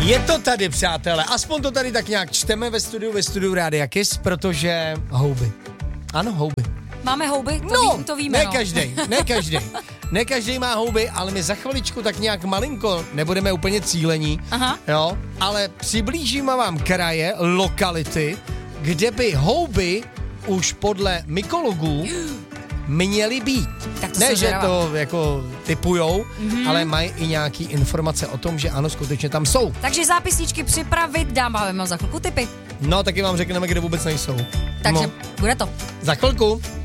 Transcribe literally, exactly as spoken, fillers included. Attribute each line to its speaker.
Speaker 1: Je to tady, přátelé, aspoň to tady tak nějak čteme ve studiu, ve studiu Rádia Kiss, protože houby. Ano, houby.
Speaker 2: Máme houby? To,
Speaker 1: no,
Speaker 2: ví, to víme,
Speaker 1: ne
Speaker 2: no.
Speaker 1: každej, ne každej. Ne každej má houby, ale my za chviličku tak nějak malinko nebudeme úplně cílení,
Speaker 2: Aha.
Speaker 1: jo, ale přiblížíme vám kraje, lokality, kde by houby už podle mykologů měly být.
Speaker 2: Tak to
Speaker 1: ne,
Speaker 2: se
Speaker 1: že
Speaker 2: zvědavá.
Speaker 1: to jako typujou, mm-hmm. ale mají i nějaký informace o tom, že ano, skutečně tam jsou.
Speaker 2: Takže zápisníčky připravit, dáváme za chvilku tipy.
Speaker 1: No, taky vám řekneme, kde vůbec nejsou.
Speaker 2: Takže
Speaker 1: no.
Speaker 2: bude to.
Speaker 1: Za chvilku.